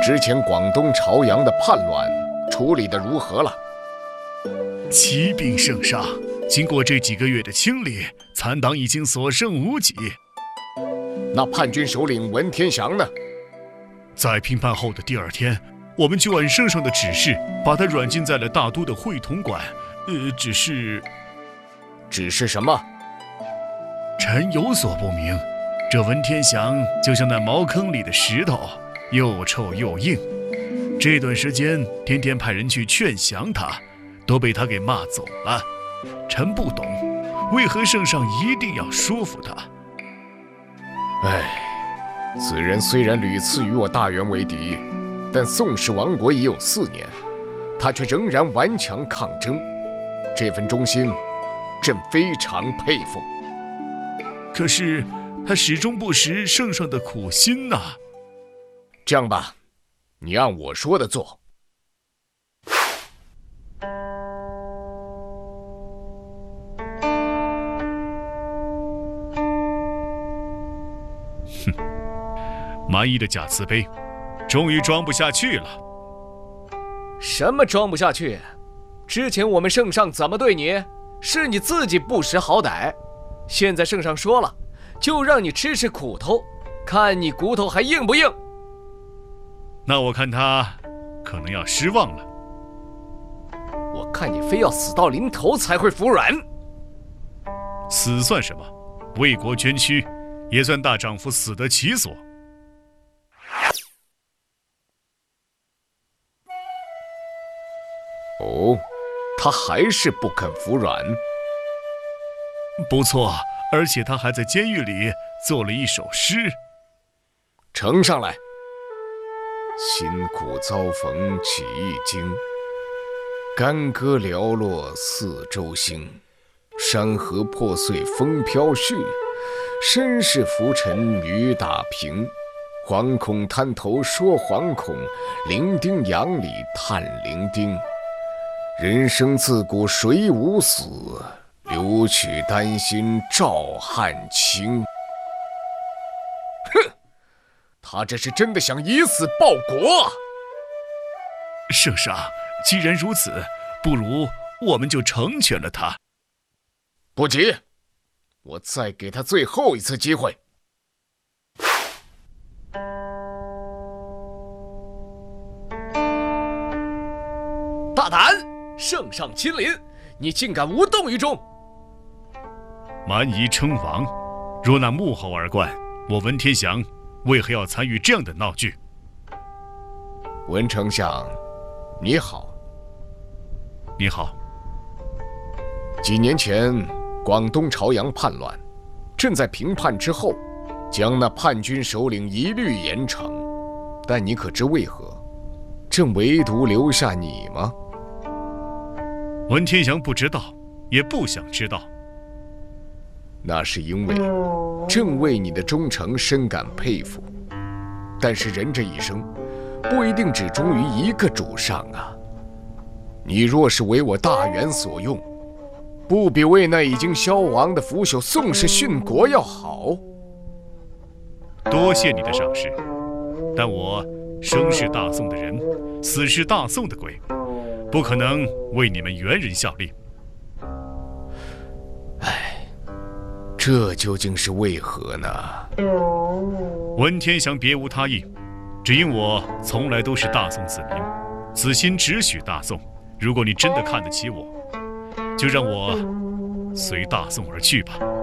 之前广东朝阳的叛乱处理得如何了？ 骑兵圣上，经过这几个月的清理，残党已经所剩无几。 那叛军首领文天祥呢？ 在平叛后的第二天，我们就按圣上的指示，把他软禁在了大都的会同馆。只是什么？ 臣有所不明。这文天祥就像那茅坑里的石头，又臭又硬。这段时间天天派人去劝降他，都被他给骂走了。臣不懂，为何圣上一定要说服他？ 此人虽然屡次与我大元为敌，但宋氏亡国已有4年，他却仍然顽强抗争。这份忠心，朕非常佩服。 可是他始终不识圣上的苦心呐。 这样吧，你按我说的做。 蛮夷的假慈悲，终于装不下去了。 什么装不下去？之前我们圣上怎么对你，是你自己不识好歹。现在圣上说了，就让你吃吃苦头，看你骨头还硬不硬。 那我看他可能要失望了。 我看你非要死到临头才会服软。 死算什么？为国捐躯，也算大丈夫死得其所。 哦，他还是不肯服软。 不错，而且他还在监狱里做了一首诗。 呈上来。辛苦遭逢起一经，干戈寥落四周星。山河破碎风飘絮，身世浮沉雨打平。惶恐滩头说惶恐，伶仃洋里叹伶仃。人生自古谁无死，留取丹心照汗青。哼，他这是真的想以死报国。 圣上，既然如此，不如我们就成全了他。 不急，我再给他最后一次机会。 大胆！圣上亲临，你竟敢无动于衷！ 蛮夷称王，若那穆侯而冠，我文天祥为何要参与这样的闹剧？ 文丞相，你好。 你好。 几年前，广东朝阳叛乱，朕在平叛之后，将那叛军首领一律严惩。但你可知为何？朕唯独留下你吗？ 文天祥不知道，也不想知道。 那是因为朕为你的忠诚深感佩服。但是人这一生，不一定只忠于一个主上啊。你若是为我大元所用，不比为那已经消亡的腐朽宋氏殉国要好。 多谢你的赏识，但我生是大宋的人，死是大宋的鬼，不可能为你们元人效力。 这究竟是为何呢？ 文天祥别无他意，只因我从来都是大宋子民，此心只许大宋。如果你真的看得起我，就让我随大宋而去吧。